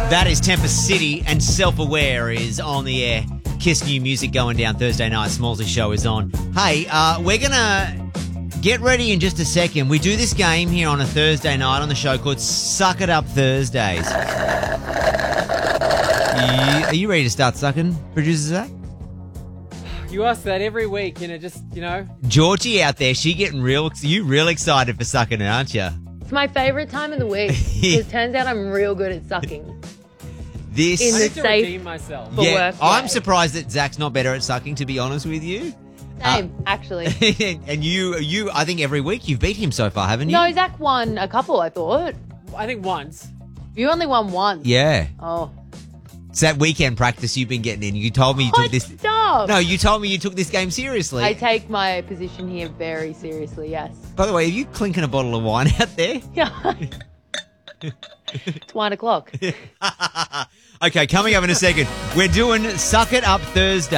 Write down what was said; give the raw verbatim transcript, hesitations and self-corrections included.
That is Tempest City, and Self-Aware is on the air. Kiss new music going down Thursday night. Smallsy show is on. Hey, uh, we're going to get ready in just a second. We do this game here on a Thursday night on the show called Suck It Up Thursdays. You, are you ready to start sucking, producer Zach? You ask that every week, and it just, you know. Georgie out there, she getting real, you real excited for sucking it, aren't you? It's my favourite time of the week. It turns out I'm real good at sucking. This In I the need to safe redeem myself. for yeah, work I'm way. surprised that Zach's not better at sucking, to be honest with you. Same, actually. And you, you, I think every week you've beat him so far, haven't you? No, Zach won a couple, I thought. I think once. You only won once. Yeah. Oh. It's that weekend practice you've been getting in. You told me you What? took this. Stop. No, you told me you took this game seriously. I take my position here very seriously, yes. By the way, are you clinking a bottle of wine out there? Yeah. It's one o'clock. Okay, coming up in a second, we're doing Suck It Up Thursday.